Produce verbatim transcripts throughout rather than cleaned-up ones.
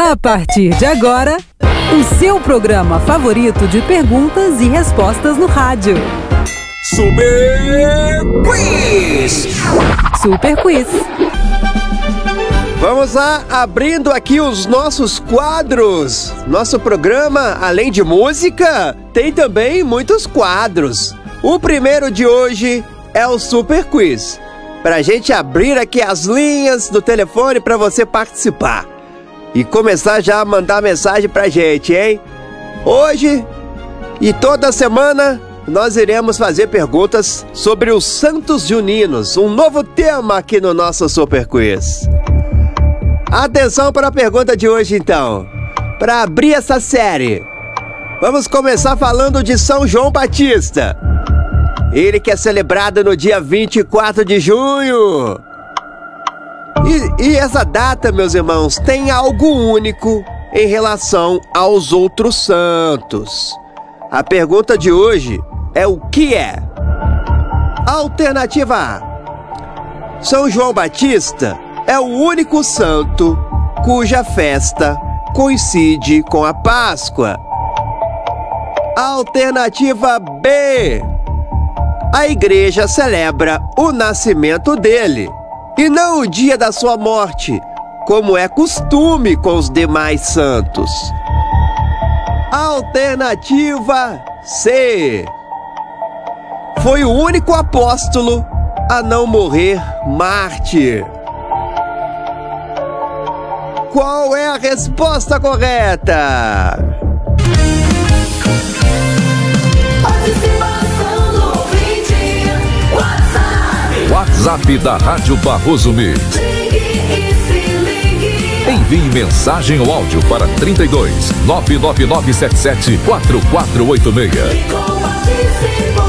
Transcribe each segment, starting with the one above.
A partir de agora, o seu programa favorito de perguntas e respostas no rádio. Super Quiz! Super Quiz. Vamos lá, abrindo aqui os nossos quadros. Nosso programa, além de música, tem também muitos quadros. O primeiro de hoje é o Super Quiz, pra gente abrir aqui as linhas do telefone pra você participar e começar já a mandar mensagem pra gente, hein? Hoje e toda semana nós iremos fazer perguntas sobre os Santos Juninos, um novo tema aqui no nosso Super Quiz. Atenção para a pergunta de hoje, então. Para abrir essa série, vamos começar falando de São João Batista. Ele que é celebrado no dia vinte e quatro de junho. E, e essa data, meus irmãos, tem algo único em relação aos outros santos. A pergunta de hoje é o que é? Alternativa A: São João Batista é o único santo cuja festa coincide com a Páscoa. Alternativa B: a igreja celebra o nascimento dele e não o dia da sua morte, como é costume com os demais santos. Alternativa C: foi o único apóstolo a não morrer mártir. Qual é a resposta correta? Participação do ouvinte. WhatsApp. WhatsApp da Rádio Barroso Mix. Ligue e se ligue. Envie mensagem ou áudio para trinta e dois, nove nove nove sete sete, quatro quatro oito seis. Ligou, participou.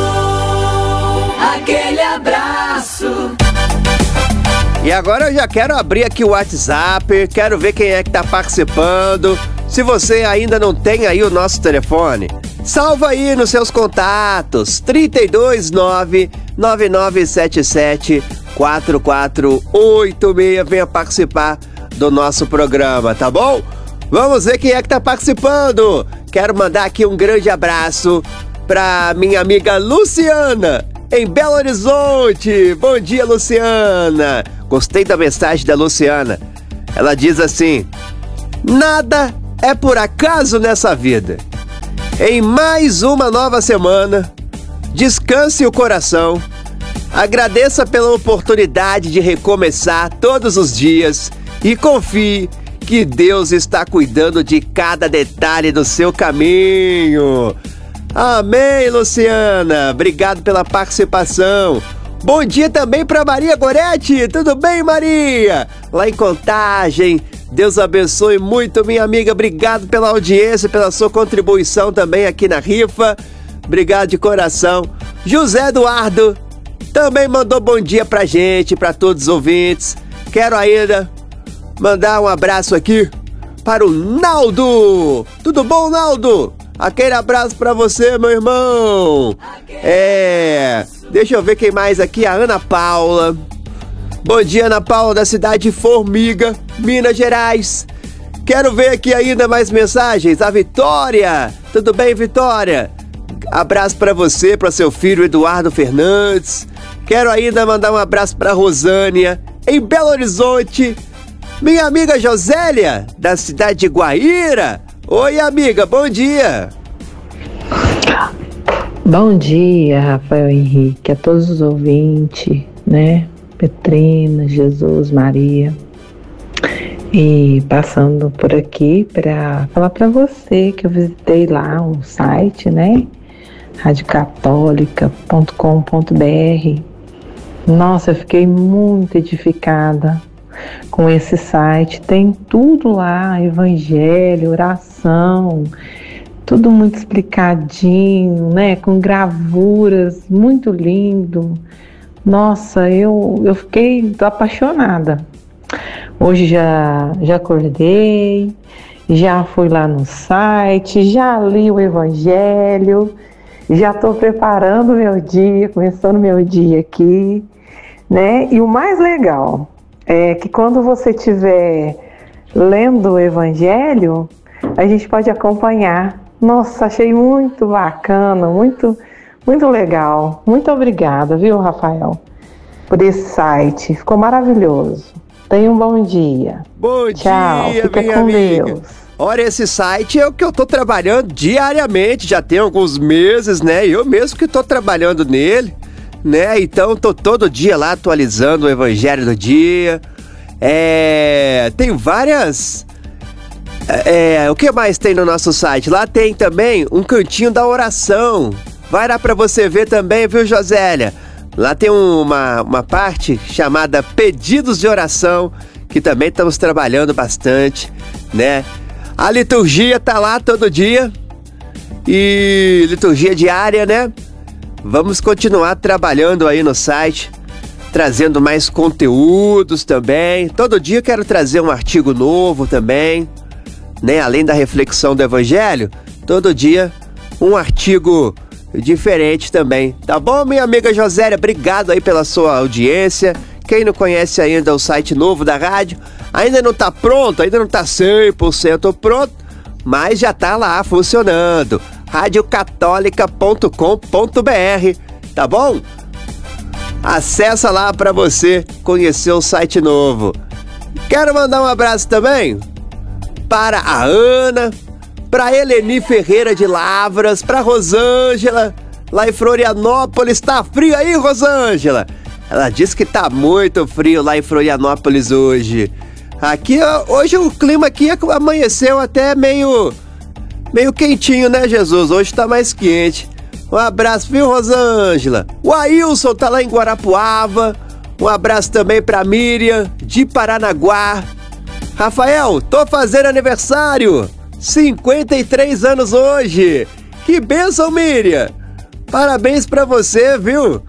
Aquele abraço. E agora eu já quero abrir aqui o WhatsApp, quero ver quem é que tá participando. Se você ainda não tem aí o nosso telefone, salva aí nos seus contatos, trinta e dois, nove nove nove sete sete, quatro quatro oito seis. Venha participar do nosso programa, tá bom? Vamos ver quem é que tá participando. Quero mandar aqui um grande abraço pra minha amiga Luciana, em Belo Horizonte. Bom dia, Luciana. Gostei da mensagem da Luciana. Ela diz assim: nada é por acaso nessa vida. Em mais uma nova semana, descanse o coração, agradeça pela oportunidade de recomeçar todos os dias e confie que Deus está cuidando de cada detalhe do seu caminho. Amém, Luciana. Obrigado pela participação. Bom dia também para Maria Goretti. Tudo bem, Maria? Lá em Contagem. Deus abençoe muito, minha amiga. Obrigado pela audiência, pela sua contribuição também aqui na rifa. Obrigado de coração. José Eduardo também mandou bom dia pra gente, pra todos os ouvintes. Quero ainda mandar um abraço aqui para o Naldo. Tudo bom, Naldo? Aquele abraço pra você, meu irmão. É... Deixa eu ver quem mais aqui. A Ana Paula. Bom dia, Ana Paula, da cidade de Formiga, Minas Gerais. Quero ver aqui ainda mais mensagens. A Vitória. Tudo bem, Vitória? Abraço pra você, pra seu filho Eduardo Fernandes. Quero ainda mandar um abraço pra Rosânia, em Belo Horizonte. Minha amiga Josélia, da cidade de Guaíra. Oi, amiga, bom dia. Bom dia, Rafael Henrique, a todos os ouvintes, né? Petrina, Jesus, Maria. E passando por aqui para falar para você que eu visitei lá um site, né? rádio católica ponto com ponto b r. Nossa, eu fiquei muito edificada com esse site. Tem tudo lá, evangelho, oração, tudo muito explicadinho, né? Com gravuras, muito lindo. Nossa, eu, eu fiquei apaixonada. Hoje já, já acordei, já fui lá no site, já li o evangelho, já estou preparando o meu dia, começando o meu dia aqui, né? E o mais legal é que quando você estiver lendo o Evangelho, a gente pode acompanhar. Nossa, achei muito bacana, muito, muito legal. Muito obrigada, viu, Rafael, por esse site. Ficou maravilhoso. Tenha um bom dia. Bom Tchau, dia, fica minha com amiga. Deus. Olha, esse site é o que eu tô trabalhando diariamente, já tem alguns meses, né? Eu mesmo que tô trabalhando nele, né? Então tô todo dia lá atualizando o Evangelho do dia. É... Tem várias... É... O que mais tem no nosso site? Lá tem também um cantinho da oração. Vai lá pra você ver também, viu, Josélia? Lá tem uma, uma parte chamada Pedidos de Oração, que também estamos trabalhando bastante, né? A liturgia tá lá todo dia, e liturgia diária, né? Vamos continuar trabalhando aí no site, trazendo mais conteúdos também. Todo dia eu quero trazer um artigo novo também, né? Além da reflexão do Evangelho, todo dia um artigo diferente também. Tá bom, minha amiga Josélia? Obrigado aí pela sua audiência. Quem não conhece ainda o site novo da rádio, ainda não tá pronto, ainda não tá cem por cento pronto, mas já tá lá funcionando. rádio católica ponto com ponto b r, tá bom? Acessa lá para você conhecer o site novo. Quero mandar um abraço também para a Ana, para Eleni Ferreira de Lavras, para Rosângela, lá em Florianópolis. Tá frio aí, Rosângela? Ela disse que tá muito frio lá em Florianópolis hoje. Aqui, hoje o clima aqui amanheceu até meio, meio quentinho, né, Jesus? Hoje tá mais quente. Um abraço, viu, Rosângela? O Ailson tá lá em Guarapuava. Um abraço também pra Miriam, de Paranaguá. Rafael, tô fazendo aniversário. cinquenta e três anos hoje. Que bênção, Miriam. Parabéns pra você, viu?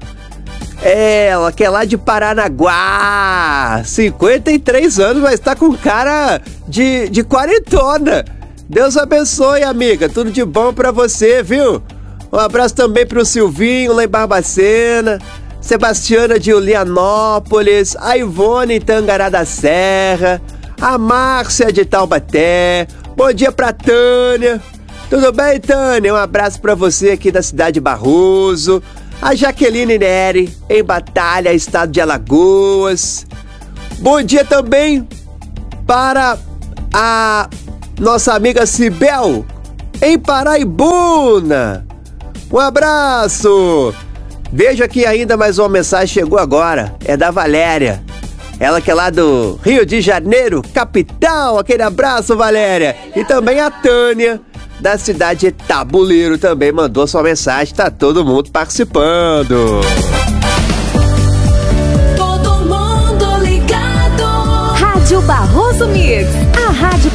Ela que é lá de Paranaguá, cinquenta e três anos, mas tá com cara de, de quarentona. Deus abençoe, amiga, tudo de bom pra você, viu? Um abraço também pro Silvinho, lá em Barbacena, Sebastiana de Ulianópolis, a Ivone em Tangará da Serra, a Márcia de Taubaté. Bom dia pra Tânia. Tudo bem, Tânia? Um abraço pra você aqui da cidade de Barroso. A Jaqueline Neri, em Batalha, estado de Alagoas. Bom dia também para a nossa amiga Cibel, em Paraibuna. Um abraço. Veja aqui ainda mais uma mensagem, chegou agora. É da Valéria. Ela que é lá do Rio de Janeiro, capital. Aquele abraço, Valéria. E também a Tânia, da cidade de Tabuleiro, também mandou sua mensagem. Tá todo mundo participando.